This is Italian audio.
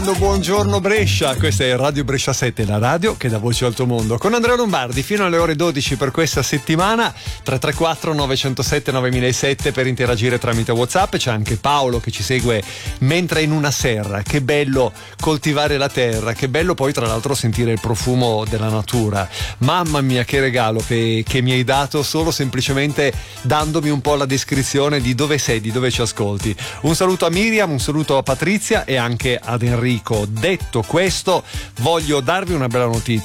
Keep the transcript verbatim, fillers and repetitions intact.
Buongiorno Brescia, questa è Radio Brescia sette, la radio che dà voce al tuo mondo, con Andrea Lombardi fino alle ore dodici per questa settimana. Tre tre quattro nove zero sette nove zero zero sette per interagire tramite WhatsApp. C'è anche Paolo che ci segue mentre in una serra. Che bello coltivare la terra, che bello poi tra l'altro sentire il profumo della natura. Mamma mia, che regalo che, che mi hai dato solo semplicemente dandomi un po' la descrizione di dove sei, di dove ci ascolti. Un saluto a Miriam, un saluto a Patrizia e anche ad Enrico. Detto questo, voglio darvi una bella notizia.